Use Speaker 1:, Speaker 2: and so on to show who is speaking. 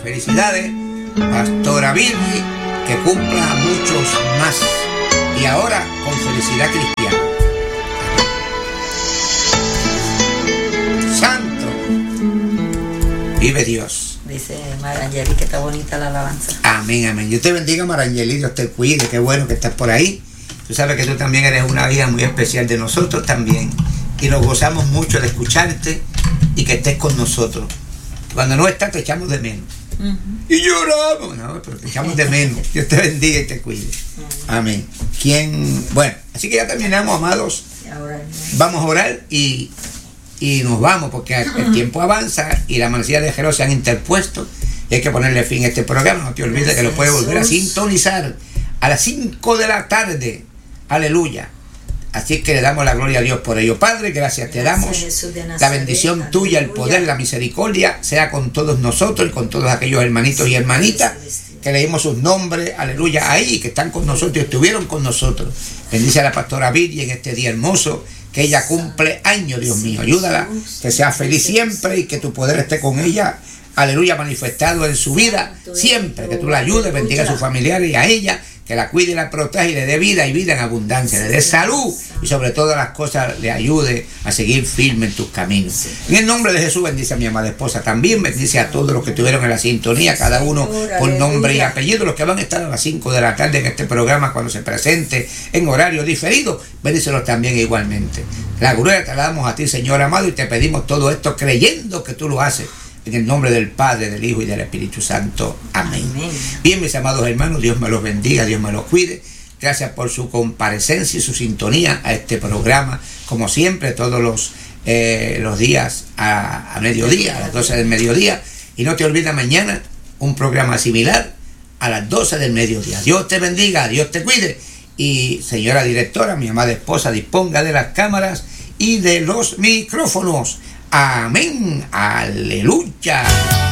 Speaker 1: Felicidades, Pastora Virgi, que cumpla muchos más. Y ahora con felicidad cristiana. Santo, vive Dios.
Speaker 2: Dice Marangeli que está bonita la alabanza.
Speaker 1: Amén, amén. Dios te bendiga, Marangeli, Dios te cuide, qué bueno que estás por ahí. Tú sabes que tú también eres una hija muy especial de nosotros también. Y nos gozamos mucho de escucharte y que estés con nosotros. Cuando no estás te echamos de menos. Y lloramos, no, pero te echamos de menos. Dios te bendiga y te cuide. Amén. Bueno, así que ya terminamos, amados. Vamos a orar y nos vamos, porque el tiempo avanza y la manecilla de Jerón se han interpuesto y hay que ponerle fin a este programa. No te olvides que lo puedes volver a sintonizar a las 5 de la tarde. Aleluya. Así que le damos la gloria a Dios por ello. Padre, gracias te damos. La bendición tuya, el poder, la misericordia sea con todos nosotros y con todos aquellos hermanitos y hermanitas que leímos sus nombres, aleluya, ahí, que están con nosotros y estuvieron con nosotros. Bendice a la pastora Virgi en este día hermoso, que ella cumple años, Dios mío. Ayúdala, que sea feliz siempre y que tu poder esté con ella, aleluya, manifestado en su vida siempre. Que tú la ayudes, bendiga a sus familiares y a ella, que la cuide y la proteja y le dé vida y vida en abundancia, le dé salud y sobre todas las cosas le ayude a seguir firme en tus caminos. En el nombre de Jesús bendice a mi amada esposa también, bendice a todos los que estuvieron en la sintonía, cada uno por nombre y apellido, los que van a estar a las 5 de la tarde en este programa cuando se presente en horario diferido, bendícelos también igualmente. La gloria te la damos a ti, Señor amado, y te pedimos todo esto creyendo que tú lo haces. En el nombre del Padre, del Hijo y del Espíritu Santo. Amén. Amén. Bien, mis amados hermanos, Dios me los bendiga, Dios me los cuide. Gracias por su comparecencia y su sintonía a este programa. Como siempre, todos los días a mediodía, a las 12 del mediodía. Y no te olvides mañana un programa similar a las 12 del mediodía. Dios te bendiga, Dios te cuide. Y señora directora, mi amada esposa, disponga de las cámaras y de los micrófonos. Amén. Aleluya.